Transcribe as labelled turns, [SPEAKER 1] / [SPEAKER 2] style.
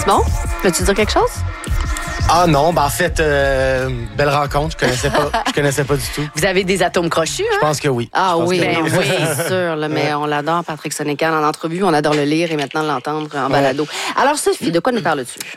[SPEAKER 1] Bon, peux-tu dire quelque chose?
[SPEAKER 2] Ah non, en fait, belle rencontre. Je connaissais pas du tout.
[SPEAKER 1] Vous avez des atomes crochus, hein?
[SPEAKER 2] Je pense que oui.
[SPEAKER 1] Ah oui,
[SPEAKER 2] oui.
[SPEAKER 1] oui, c'est sûr. Là, mais on l'adore, Patrick Sénécal, en entrevue. On adore le lire et maintenant l'entendre en balado. Alors, Sophie, de quoi nous parles-tu?